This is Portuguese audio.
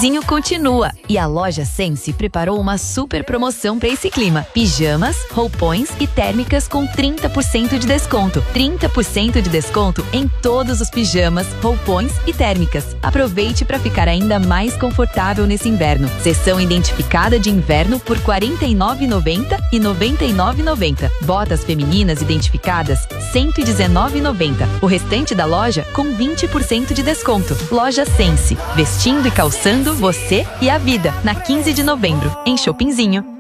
friozinho continua e a loja Sense preparou uma super promoção para esse clima. Pijamas, roupões e térmicas com 30% de desconto. 30% de desconto em todos os pijamas, roupões e térmicas. Aproveite para ficar ainda mais confortável nesse inverno. Seção identificada de inverno por R$ 49,90 e R$ 99,90. Botas femininas identificadas R$ 119,90. O restante da loja com 20% de desconto. Loja Sense, vestindo e calçando você e a vida, na 15 de novembro, em Shoppingzinho.